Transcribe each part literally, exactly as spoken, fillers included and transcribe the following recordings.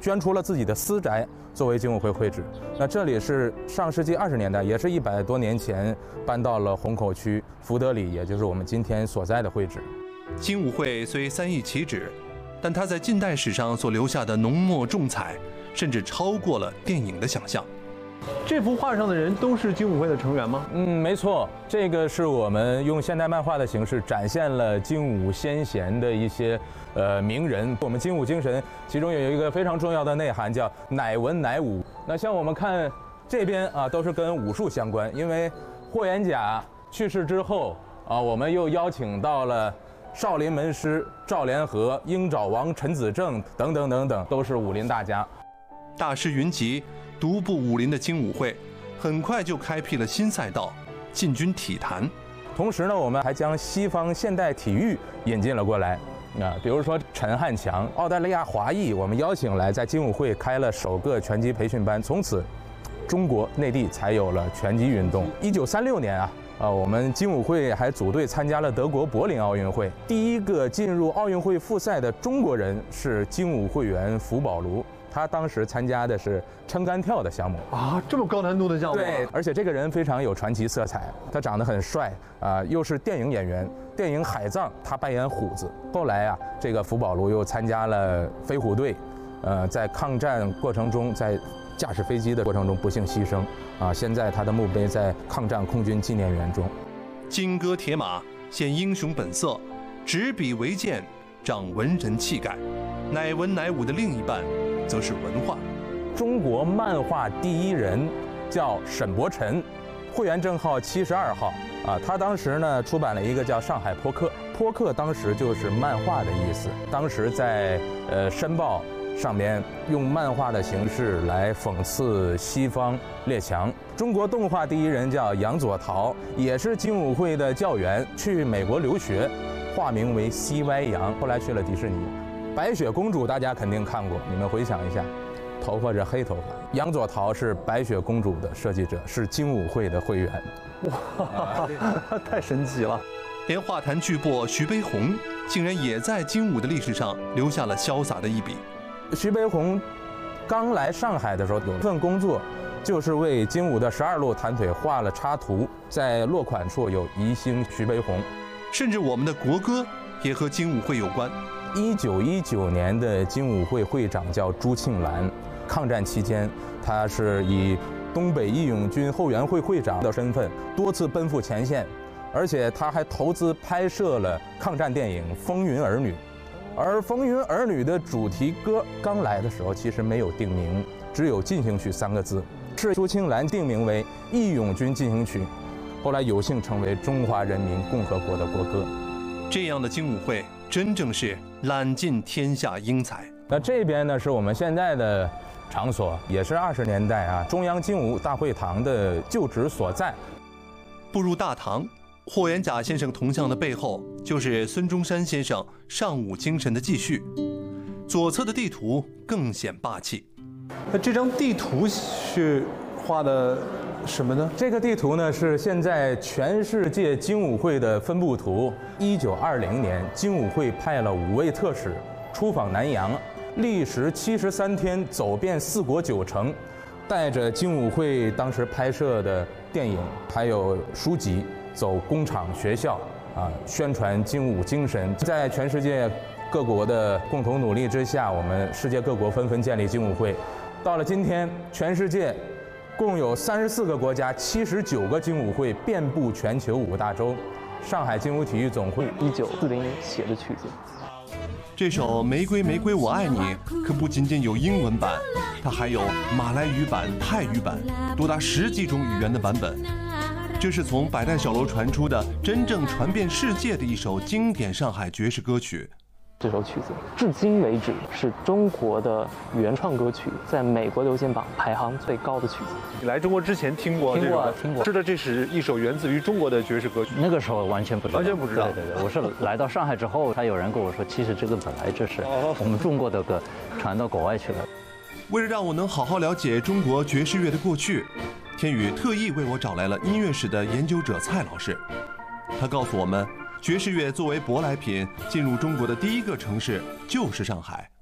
捐出了自己的私宅作为精武会会址。那这里是上世纪二十年代，也是一百多年前搬到了虹口区福德里，也就是我们今天所在的会址。 精武会虽三易其址，但它在近代史上所留下的浓墨重彩，甚至超过了电影的想象。 这幅画上的人都是精武会的成员吗？ 嗯，没错，这个是我们用现代漫画的形式展现了精武先贤的一些呃名人。我们精武精神其中有一个非常重要的内涵，叫乃文乃武。那像我们看这边啊，都是跟武术相关，因为霍元甲去世之后啊，我们又邀请到了少林门师赵连和、鹰爪王陈子正等等等等，都是武林大家。 大师云集，独步武林的精武会，很快就开辟了新赛道，进军体坛。 同时呢，我们还将西方现代体育引进了过来。啊，比如说陈汉强，澳大利亚华裔，我们邀请来，在精武会开了首个拳击培训班，从此中国内地才有了拳击运动。一九三六年啊。啊，我们精武会还组队参加了德国柏林奥运会。第一个进入奥运会复赛的中国人是精武会员福宝卢，他当时参加的是撑杆跳的项目啊，这么高难度的项目。 对，而且这个人非常有传奇色彩，他长得很帅啊，又是电影演员。电影《海藏》他扮演虎子。后来啊，这个福宝卢又参加了飞虎队，呃，在抗战过程中，在驾驶飞机的过程中不幸牺牲啊！现在他的墓碑在抗战空军纪念园中。 金戈铁马，显英雄本色；执笔为剑，长文人气概。乃文乃武的另一半，则是文化。 中国漫画第一人叫沈伯辰，会员证号七十二号啊。他当时呢出版了一个叫《上海坡客》，坡客当时就是漫画的意思。当时在呃《申报》上面用漫画的形式来讽刺西方列强。中国动画第一人叫杨佐陶，也是精武会的教员，去美国留学，化名为 C Y 杨，后来去了迪士尼。白雪公主大家肯定看过，你们回想一下，头发是黑头发。杨佐陶是白雪公主的设计者，是精武会的会员。 哇，太神奇了！ 连画坛巨擘徐悲鸿，竟然也在精武的历史上留下了潇洒的一笔。 徐悲鸿刚来上海的时候，有一份工作，就是为精武的十二路弹腿画了插图，在落款处有宜兴徐悲鸿。 甚至我们的国歌也和精武会有关。 一九一九年的精武会会长叫朱庆澜，抗战期间，他是以东北义勇军后援会会长的身份多次奔赴前线，而且他还投资拍摄了抗战电影《风云儿女》。而《风云儿女》的主题歌刚来的时候，其实没有定名，只有进行曲三个字，是朱庆澜定名为《义勇军进行曲》，后来有幸成为中华人民共和国的国歌。 这样的精武会真正是揽尽天下英才。 那这边呢，是我们现在的场所，也是二十年代啊中央精武大会堂的旧址所在。 步入大堂，霍元甲先生铜像的背后，就是孙中山先生尚武精神的继续。左侧的地图更显霸气。 那这张地图是画的什么呢？ 这个地图呢是现在全世界精武会的分布图。一九二零年，精武会派了五位特使出访南洋，历时七十三天，走遍四国九城，带着精武会当时拍摄的电影还有书籍，走工厂、学校啊，宣传精武精神。在全世界各国的共同努力之下，我们世界各国纷纷建立精武会。到了今天，全世界共有三十四个国家，七十九个精武会，遍布全球五大洲。上海精武体育总会一九四零年写的曲子。 这首《玫瑰玫瑰我爱你》可不仅仅有英文版，它还有马来语版、泰语版，多达十几种语言的版本。这是从百代小楼传出的真正传遍世界的一首经典上海爵士歌曲。 这首曲子至今为止是中国的原创歌曲，在美国流行榜排行最高的曲子。 你来中国之前听过？ 听过，听过。 知道这是一首源自于中国的爵士歌曲。 那个时候完全不知道， 完全不知道。 对对对，我是来到上海之后，他有人跟我说，其实这个本来就是我们中国的歌，传到国外去了。 为了让我能好好了解中国爵士乐的过去，天宇特意为我找来了音乐史的研究者蔡老师。他告诉我们，爵士乐作为舶来品进入中国的第一个城市就是上海。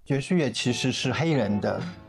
爵士乐其实是黑人的